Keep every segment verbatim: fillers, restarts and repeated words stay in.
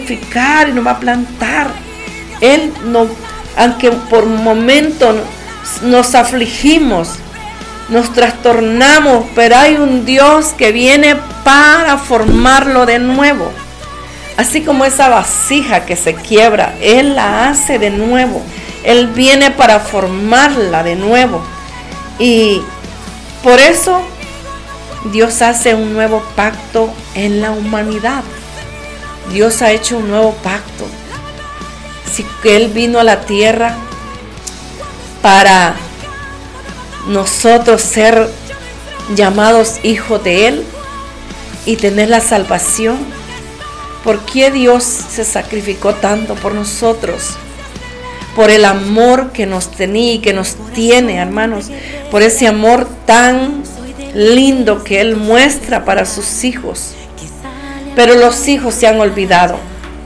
edificar y nos va a plantar. Él no, aunque por un momento nos afligimos, nos trastornamos, pero hay un Dios que viene para formarlo de nuevo. Así como esa vasija que se quiebra, Él la hace de nuevo. Él viene para formarla de nuevo. Y por eso Dios hace un nuevo pacto en la humanidad. Dios ha hecho un nuevo pacto. Si Él vino a la tierra para nosotros ser llamados hijos de Él y tener la salvación, ¿por qué Dios se sacrificó tanto por nosotros? Por el amor que nos tenía y que nos tiene, hermanos, por ese amor tan lindo que Él muestra para sus hijos. Pero los hijos se han olvidado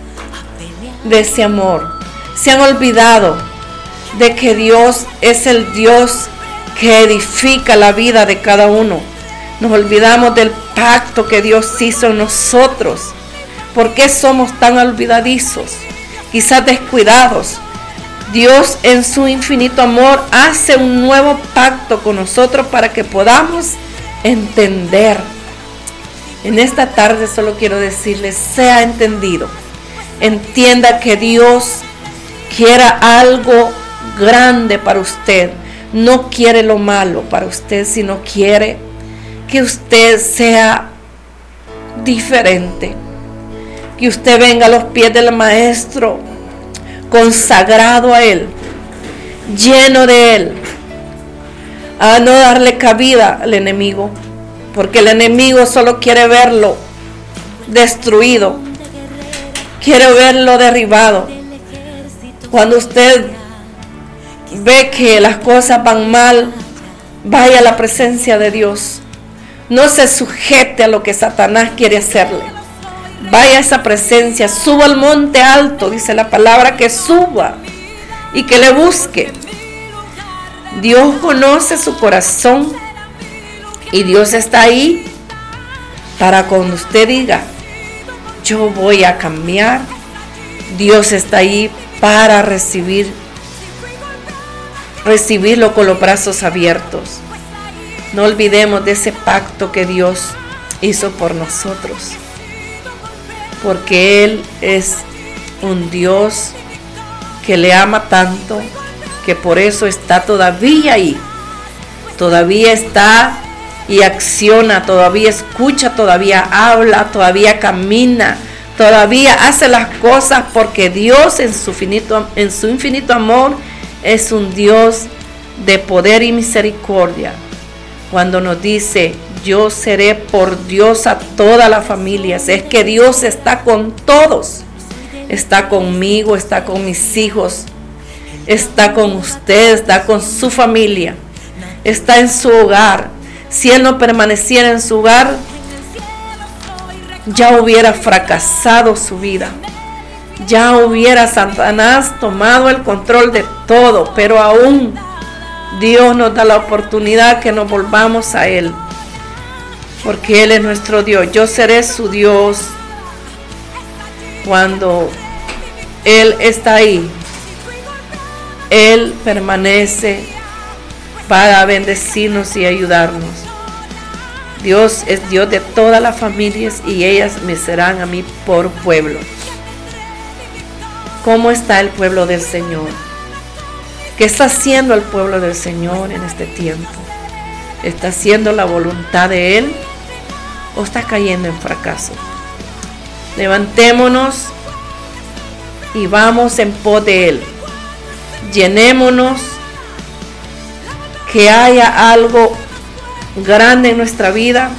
de ese amor, se han olvidado de que Dios es el Dios que edifica la vida de cada uno. Nos olvidamos del pacto que Dios hizo en nosotros. ¿Por qué somos tan olvidadizos? Quizás descuidados. Dios en su infinito amor hace un nuevo pacto con nosotros para que podamos entender. En esta tarde solo quiero decirles, sea entendido. Entienda que Dios quiere algo grande para usted. No quiere lo malo para usted, sino quiere que usted sea diferente. Que usted venga a los pies del Maestro, consagrado a Él, lleno de Él, a no darle cabida al enemigo, porque el enemigo solo quiere verlo destruido, quiere verlo derribado. Cuando usted ve que las cosas van mal, vaya a la presencia de Dios. No se sujete a lo que Satanás quiere hacerle. Vaya a esa presencia, suba al monte alto, dice la palabra, que suba y que le busque. Dios conoce su corazón y Dios está ahí para cuando usted diga, yo voy a cambiar. Dios está ahí para recibir recibirlo con los brazos abiertos. No olvidemos de ese pacto que Dios hizo por nosotros, porque Él es un Dios que le ama tanto, que por eso está todavía ahí, todavía está y acciona, todavía escucha, todavía habla, todavía camina, todavía hace las cosas, porque Dios en su infinito, en su infinito amor es un Dios de poder y misericordia. Cuando nos dice, yo seré por Dios a todas las familias, es que Dios está con todos. Está conmigo, está con mis hijos, está con usted, está con su familia, está en su hogar. Si Él no permaneciera en su hogar, ya hubiera fracasado su vida. Ya hubiera Satanás tomado el control de todo, pero aún Dios nos da la oportunidad que nos volvamos a Él, porque Él es nuestro Dios. Yo seré su Dios cuando Él está ahí. Él permanece para bendecirnos y ayudarnos. Dios es Dios de todas las familias y ellas me serán a mí por pueblo. ¿Cómo está el pueblo del Señor? ¿Qué está haciendo el pueblo del Señor en este tiempo? ¿Está haciendo la voluntad de Él o está cayendo en fracaso? Levantémonos y vamos en pos de Él. Llenémonos, que haya algo grande en nuestra vida,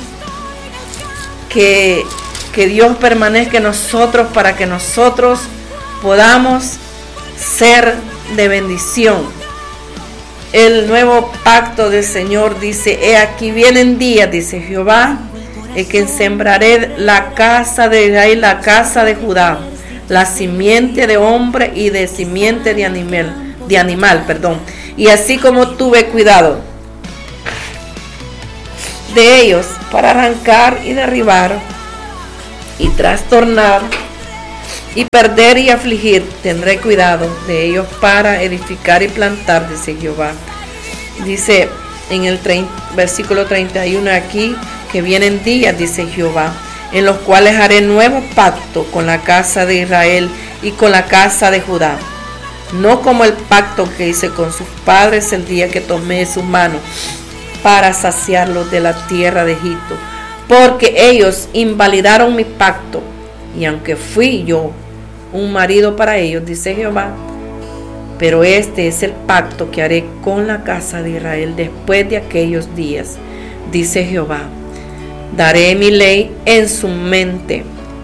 que, que Dios permanezca en nosotros para que nosotros podamos ser de bendición. El nuevo pacto del Señor dice, he aquí vienen días, dice Jehová, en que sembraré la casa de Israel, la casa de Judá, la simiente de hombre y de simiente de animal, de animal, perdón. Y así como tuve cuidado de ellos para arrancar y derribar y trastornar y perder y afligir, tendré cuidado de ellos para edificar y plantar, dice Jehová. Dice en el versículo treinta y uno aquí, que vienen días, dice Jehová, en los cuales haré nuevo pacto con la casa de Israel y con la casa de Judá, no como el pacto que hice con sus padres el día que tomé su mano para saciarlos de la tierra de Egipto, porque ellos invalidaron mi pacto, y aunque fui yo un marido para ellos, dice Jehová, pero este es el pacto que haré con la casa de Israel después de aquellos días, dice Jehová. Daré mi ley en su mente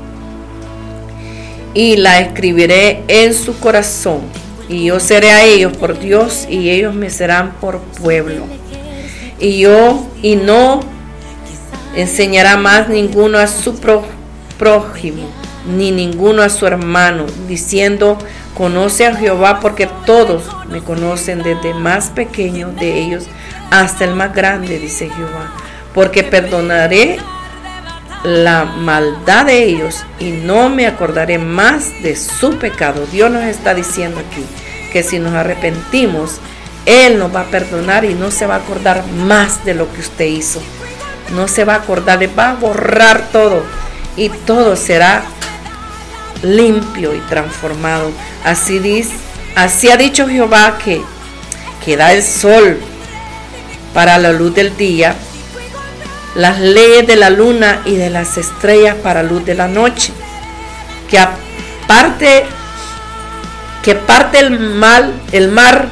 y la escribiré en su corazón, y yo seré a ellos por Dios y ellos me serán por pueblo. Y yo y no enseñará más ninguno a su prójimo, ni ninguno a su hermano, diciendo, conoce a Jehová, porque todos me conocen, desde más pequeño de ellos hasta el más grande, dice Jehová. Porque perdonaré la maldad de ellos y no me acordaré más de su pecado. Dios nos está diciendo aquí que si nos arrepentimos, Él nos va a perdonar y no se va a acordar más de lo que usted hizo. No se va a acordar, le va a borrar todo y todo será limpio y transformado. Así dice, así ha dicho Jehová, que, que da el sol para la luz del día, las leyes de la luna y de las estrellas para luz de la noche, que aparte que parte el mal, el mar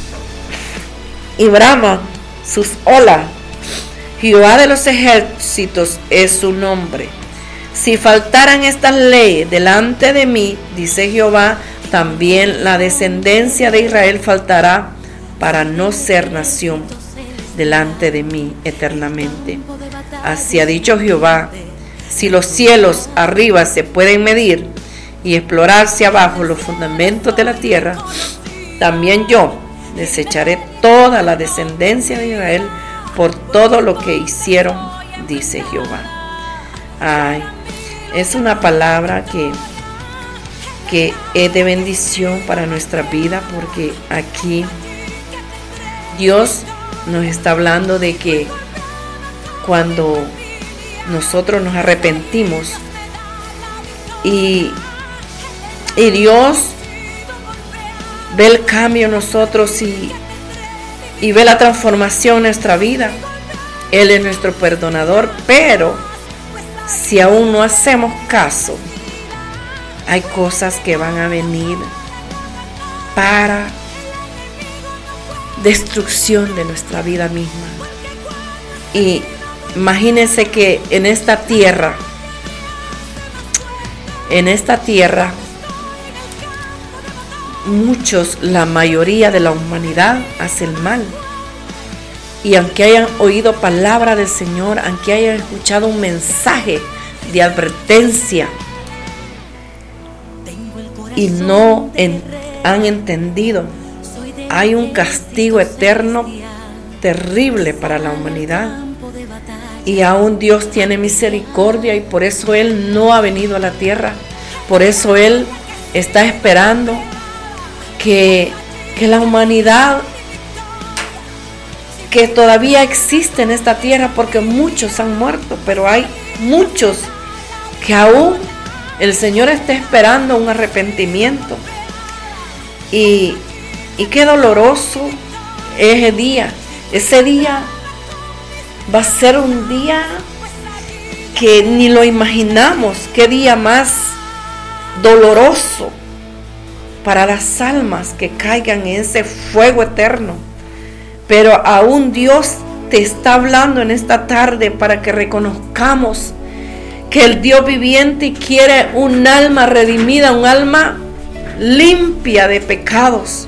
y brama sus olas. Jehová de los ejércitos es su nombre. Si faltaran estas leyes delante de mí, dice Jehová, también la descendencia de Israel faltará para no ser nación delante de mí eternamente. Así ha dicho Jehová, si los cielos arriba se pueden medir y explorarse abajo los fundamentos de la tierra, también yo desecharé toda la descendencia de Israel por todo lo que hicieron, dice Jehová. Ay, es una palabra que, que es de bendición para nuestra vida, porque aquí Dios nos está hablando de que cuando nosotros nos arrepentimos y, y Dios ve el cambio en nosotros y, y ve la transformación en nuestra vida, Él es nuestro perdonador, pero si aún no hacemos caso, hay cosas que van a venir para destrucción de nuestra vida misma. Y imagínense que en esta tierra, en esta tierra, muchos, la mayoría de la humanidad hace el mal. Y aunque hayan oído palabra del Señor, aunque hayan escuchado un mensaje de advertencia y no en, han entendido, hay un castigo eterno terrible para la humanidad. Y aún Dios tiene misericordia y por eso Él no ha venido a la tierra. Por eso Él está esperando que, que la humanidad que todavía existe en esta tierra, porque muchos han muerto, pero hay muchos que aún el Señor está esperando un arrepentimiento. Y, y qué doloroso ese día. Ese día va a ser un día que ni lo imaginamos. Qué día más doloroso para las almas que caigan en ese fuego eterno. Pero aún Dios te está hablando en esta tarde para que reconozcamos que el Dios viviente quiere un alma redimida, un alma limpia de pecados.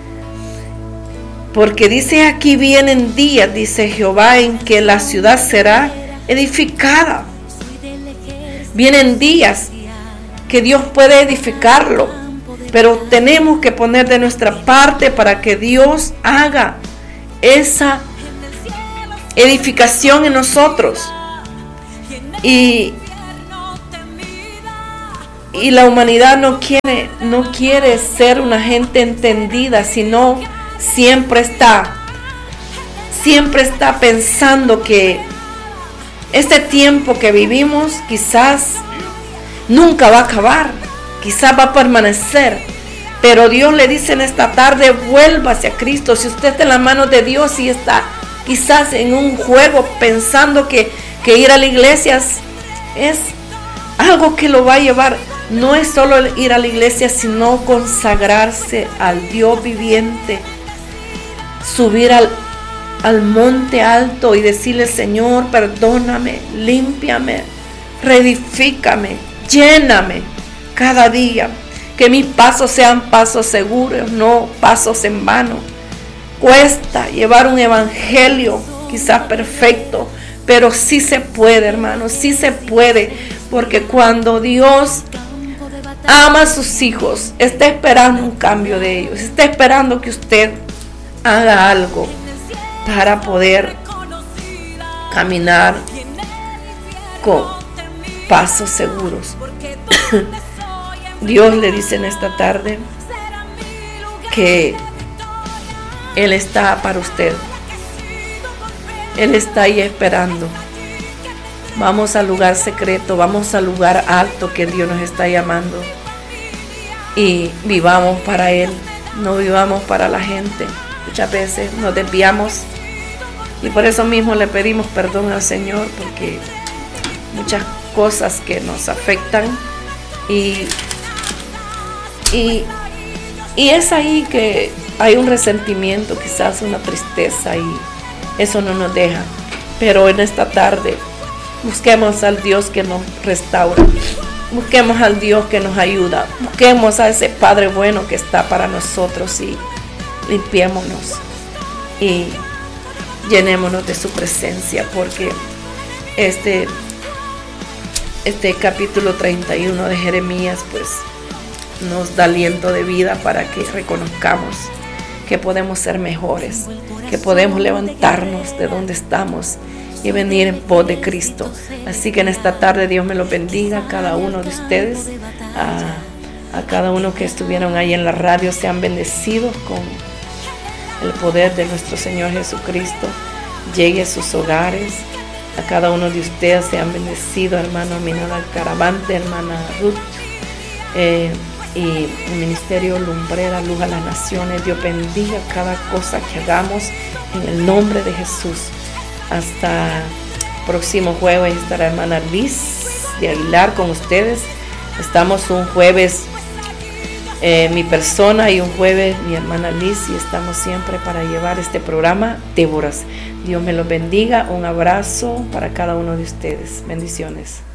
Porque dice aquí, vienen días, dice Jehová, en que la ciudad será edificada. Vienen días que Dios puede edificarlo, pero tenemos que poner de nuestra parte para que Dios haga esa edificación en nosotros. Y, y la humanidad no quiere, no quiere ser una gente entendida, sino siempre está, siempre está pensando que este tiempo que vivimos quizás nunca va a acabar, quizás va a permanecer. Pero Dios le dice en esta tarde, vuélvase a Cristo. Si usted está en las manos de Dios y está quizás en un juego pensando que, que ir a la iglesia es, es algo que lo va a llevar. No es solo ir a la iglesia, sino consagrarse al Dios viviente. Subir al, al monte alto y decirle, Señor, perdóname, límpiame, reedifícame, lléname cada día. Que mis pasos sean pasos seguros, no pasos en vano. Cuesta llevar un evangelio quizás perfecto, pero sí se puede, hermano, sí se puede. Porque cuando Dios ama a sus hijos, está esperando un cambio de ellos, está esperando que usted haga algo para poder caminar con pasos seguros. Dios le dice en esta tarde que Él está para usted. Él está ahí esperando. Vamos al lugar secreto, vamos al lugar alto que Dios nos está llamando. Y vivamos para Él, no vivamos para la gente. Muchas veces nos desviamos y por eso mismo le pedimos perdón al Señor, porque muchas cosas que nos afectan y Y, y es ahí que hay un resentimiento, quizás una tristeza, y eso no nos deja. Pero en esta tarde busquemos al Dios que nos restaura, busquemos al Dios que nos ayuda, busquemos a ese Padre bueno que está para nosotros y limpiémonos y llenémonos de su presencia, porque este, este capítulo treinta y uno de Jeremías pues nos da aliento de vida para que reconozcamos que podemos ser mejores, que podemos levantarnos de donde estamos y venir en pos de Cristo. Así que en esta tarde Dios me lo bendiga a cada uno de ustedes, a, a cada uno que estuvieron ahí en la radio, sean bendecidos con el poder de nuestro Señor Jesucristo, llegue a sus hogares. A cada uno de ustedes sean bendecidos, hermano Aminado Alcaravante, hermana Ruth, eh, y el Ministerio Lumbrera, Luz a las Naciones. Dios bendiga cada cosa que hagamos en el nombre de Jesús. Hasta próximo jueves estará hermana Liz de Aguilar con ustedes. Estamos un jueves eh, mi persona y un jueves mi hermana Liz, y estamos siempre para llevar este programa Déboras. Dios me los bendiga. Un abrazo para cada uno de ustedes. Bendiciones.